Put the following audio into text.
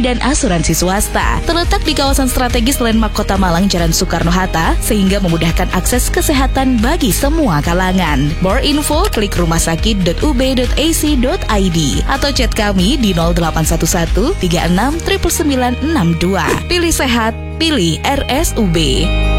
dan asuransi swasta. Terletak di kawasan strategis landmark Kota Malang, Jalan Soekarno-Hatta, sehingga memudahkan akses kesehatan bagi semua kalangan. More info, klik rumahsakit.ub.ac.id atau chat kami di 0811 36 99962. Pilih sehat, pilih RSUB.